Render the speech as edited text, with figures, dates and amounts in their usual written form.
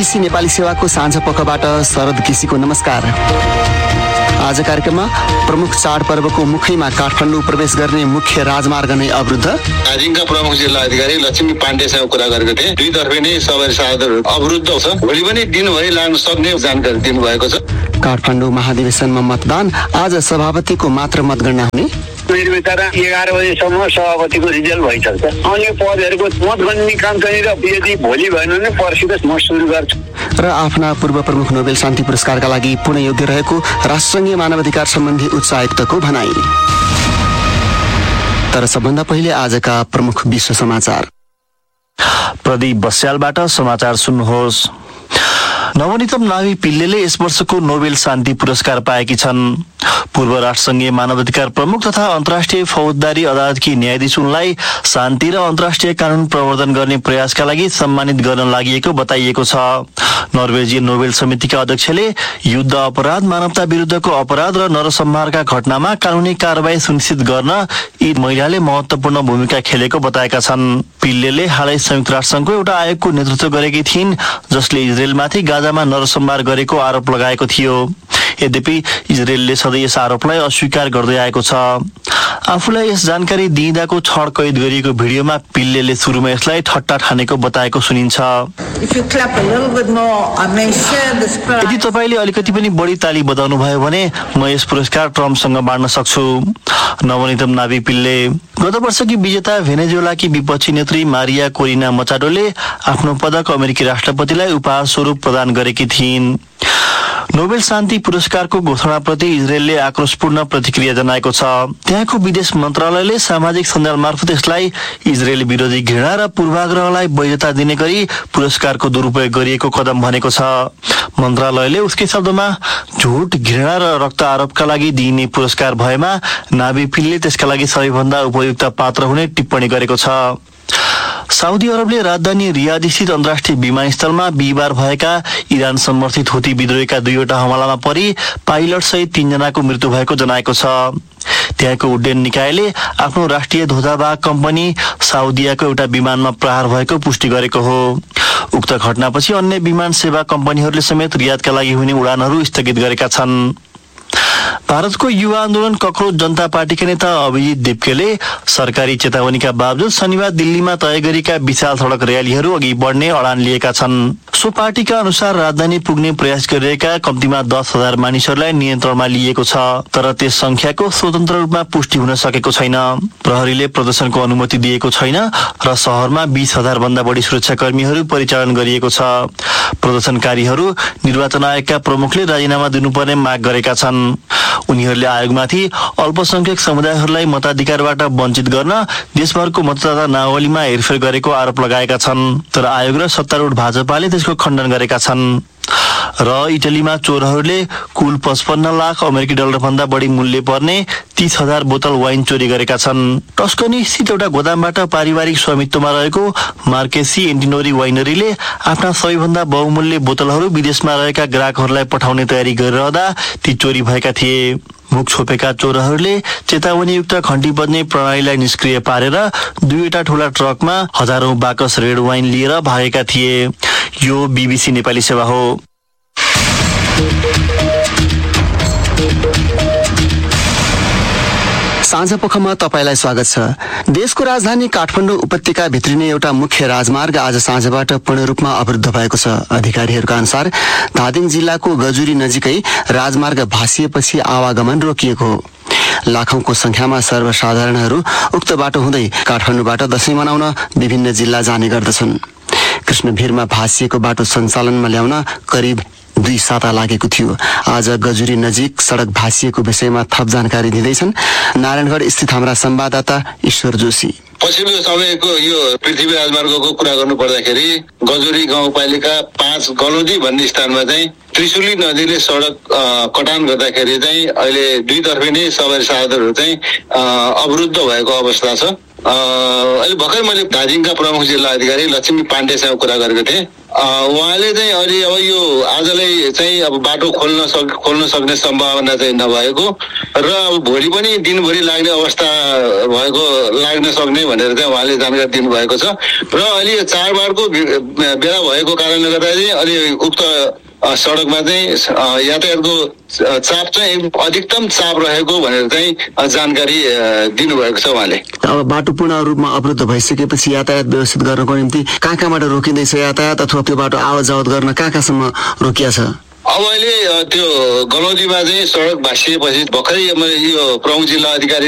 BBC Nepali सेवाको साँझ पखबाट शरद केसीको नमस्कार। आज कार्यक्रममा प्रमुख चाडपर्वको मुखैमा काठमाडौँ प्रवेश गर्ने मुख्य राजमार्ग नै अवरुद्ध। दार्जिलिङका प्रमुख जिल्ला अधिकारी लक्ष्मी पाण्डेसँग कुरा गरेको थिएँ। दुईतर्फे नै सवारी साधनहरू अवरुद्ध छ। भोलि पनि दिनभरि लाग्न सक्ने जानकारी दिनुभएको छ। काठमाडौँ महाधिवेशनमा मतदान, आज सभापतिको मात्र मतगणना हुने। निर्विचारा 11 बजेसम्म सभापतिको रिजल्ट भइसक्छ। अन्य पदहरूको मतगणना काम चाहिँ यदि भोलि भएन भने पर्सि म सुरु गर्छु। र आफ्ना पूर्व प्रमुख नोबेल शान्ति पुरस्कारका लागि पुनः योग्य रहेको राष्ट्रसङ्घीय मानवाधिकार सम्बन्धी उच्च आयुक्तको भनाइ। तर सबभन्दा पहिले आजका प्रमुख विश्व समाचार। प्रदीप बस्यालबाट समाचार सुन्नुहोस्। नवनीतम नाभी पिल्लेले यस वर्षको नोबेल शान्ति पुरस्कार पाएकी छन्। पूर्व राष्ट्रसङ्घीय मानवाधिकार प्रमुख तथा अन्तर्राष्ट्रिय फौजदारी अदालतकी न्यायाधीश उनलाई शान्ति र अन्तर्राष्ट्रिय कानून प्रवर्तन गर्ने प्रयासका लागि सम्मानित गर्न लागि बताइएको छ। नर्वेजियन नोबेल समितिका अध्यक्षले युद्ध अपराध, मानवता विरुद्धको अपराध र नरसंहारका घटनामा कानूनी कारबाही सुनिश्चित गर्न यी महिलाले महत्वपूर्ण भूमिका खेलेको बताएका छन्। पिल्लेले हालै संयुक्त राष्ट्रसङ्घको एउटा आयोगको नेतृत्व गरेकी थिइन्, जसले इजरायलमाथि गाजामा नरसंहार गरेको आरोप लगाएको थियो। यद्यपि इजरायलले सधैँ यस आरोपलाई अस्वीकार गर्दै आएको छ। आफूलाई यस जानकारी दिँदाको क्षण कैद गरिएको भिडियोमा पिल्लेले सुरुमा यसलाई ठट्टा ठानेको बताएको सुनिन्छ। यदि तपाईँले अलिकति पनि बढी ताली बजाउनु भयो भने म यस पुरस्कार ट्रम्पसँग बाँड्न सक्छु। नवनीतम नाभी पिल्ले गत वर्षकी विजेता भेनेजुएलाकी विपक्षी नेत्री मारिया कोरिना मचाडोले आफ्नो पदक अमेरिकी राष्ट्रपतिलाई उपहार स्वरूप प्रदान गरेकी थिइन्। नोबेल शान्ति पुरस्कारको घोषणाप्रति इजरायलले आक्रोशपूर्ण प्रतिक्रिया जनाएको छ। त्यहाँको विदेश मन्त्रालयले सामाजिक सञ्जाल मार्फत यसलाई इजरायल विरोधी घृणा र पूर्वाग्रहलाई वैधता दिने गरी पुरस्कारको दुरुपयोग गरिएको कदम भनेको छ। मन्त्रालयले उसकै शब्दमा झुट, घृणा र रक्त आरोपका लागि दिइने पुरस्कार भएमा नाभी पिल्ले त्यसका लागि सबैभन्दा उपयुक्त पात्र हुने टिप्पणी गरेको छ। साउदी अरबले राजधानी रियाद स्थित अन्तर्राष्ट्रिय विमानस्थलमा बिहिबार भएका इरान समर्थित हुती विद्रोहीका 2वटा हमलामा परि पाइलट सहित 3 जनाको मृत्यु भएको जनाएको छ। त्यहाँको उड्डयन निकायले आफ्नो राष्ट्रिय ध्वजावाहक कम्पनी साउदियाको एउटा विमानमा प्रहार भएको पुष्टि गरेको हो। उक्त घटनापछि अन्य विमान सेवा कम्पनीहरूले समेत रियादका लागि हुने उडानहरू स्थगित गरेका छन्। भारतको युवा आन्दोलन कक्रोच जनता पार्टीका नेता अभिजित देवकेले सरकारी चेतावनीका बावजुद शनिबार दिल्लीमा तय गरेका विशाल सडक र्यालीहरू अघि बढ्ने अडान लिएका छन्। सो पार्टीका अनुसार राजधानी पुग्ने प्रयास गरिरहेका कम्तीमा 10,000 मानिसहरूलाई नियन्त्रणमा लिएको छ, तर त्यस संख्याको स्वतन्त्र रूपमा पुष्टि हुन सकेको छैन। प्रहरीले प्रदर्शनको अनुमति दिएको छैन र शहरमा 20,000 भन्दा बढी सुरक्षाकर्मीहरू परिचालन गरिएको छ। प्रदर्शनकारीहरू निर्वाचन आयोगका प्रमुखले राजीनामा दिनुपर्ने माग गरेका छन्। उनीहरूले आयोगमाथि अल्पसंख्यक समुदायहरूलाई मताधिकारबाट वञ्चित गर्न देशभरको मतदाता नावलीमा हेरफेर गरेको आरोप लगाएका छन्, तर आयोग र सत्तारूढ भाजपाले त्यसको खण्डन गरेका छन्। र इटलीमा चोरहरूले कुल 55 लाख अमेरिकी डलर भन्दा बढी मूल्य पर्ने 30,000 बोतल वाइन चोरी गरेका छन्। टस्कनी स्थित एउटा गोदामबाट पारिवारिक स्वामित्वमा रहेको मार्केसी एन्टिनोरी वाइनरीले आफ्ना सबैभन्दा बहुमूल्य बोतलहरू विदेशमा रहेका ग्राहकहरूलाई पठाउने तयारी गरिरहँदा ती चोरी भएका थिए। मुख छोपेका चोरहरूले चेतावनीयुक्त घण्टी बज्ने प्रणालीलाई निष्क्रिय पारेर 2वटा ठूला ट्रकमा हजारौं बाकस रेड वाइन लिएर भागेका थिए। यो बीबीसी नेपाली सेवा हो। साँझ पखमा तपाईलाई स्वागत छ। देशको राजधानी काठमाडौँ उपत्यका भित्रिने एउटा मुख्य राजमार्ग आज साँझबाट पूर्ण रूपमा अवरुद्ध भएको छ। अधिकारीहरूका अनुसार धादिङ जिल्लाको गजुरी नजिकै राजमार्ग भासिएपछि आवागमन रोकिएको हो। लाखौंको संख्यामा सर्वसाधारणहरू उक्त बाटो हुँदै काठमाडौँबाट दशैं मनाउन विभिन्न जिल्ला जाने गर्दछन्। कृष्णभिरमा भासिएको बाटो सञ्चालनमा ल्याउन करिब 2 साता लागेको थियो। आज गजुरी नजिक सडक भासिएको विषयमा थप जानकारी दिँदैछन् नारायणगढ स्थित हाम्रा संवाददाता ईश्वर जोशी। पछिल्लो समयको यो पृथ्वी राजमार्गको कुरा गर्नु पर्दाखेरि गजुरी गाउँपालिका 5 गलौदी भन्ने स्थानमा चाहिँ त्रिशुली नदीले सडक कटान गर्दाखेरि चाहिँ अहिले दुईतर्फे नै सवारी साधनहरू चाहिँ अवरुद्ध भएको अवस्था छ। अहिले भर्खर मैले दार्जिलिङका प्रमुख जिल्ला अधिकारी लक्ष्मी पाण्डेसँग कुरा गरेको थिएँ। उहाँले चाहिँ अहिले अब यो आजलाई चाहिँ अब बाटो खोल्न सक्ने सम्भावना चाहिँ नभएको र अब भोलि पनि दिनभरि लाग्ने अवस्था लाग्न सक्ने भनेर चाहिँ उहाँले जानकारी दिनुभएको छ र अहिले चाडबाडको बेला भएको कारणले गर्दा चाहिँ अलि उक्त सडकमा चाहिँ यातायातको चाप चाहिँ अधिकतम चाप रहेको भनेर चाहिँ जानकारी दिनुभएको छ उहाँले। अब बाटो पूर्ण रूपमा अवरुद्ध भइसकेपछि यातायात व्यवस्थित गर्नको निम्ति कहाँ कहाँबाट रोकिँदैछ यातायात अथवा त्यो बाटो आवत जावत गर्न कहाँ कहाँसम्म रोकिया छ? अब अहिले त्यो गलौदीमा चाहिँ सडक भाँसिएपछि भर्खरै यो प्रमुख जिल्ला अधिकारी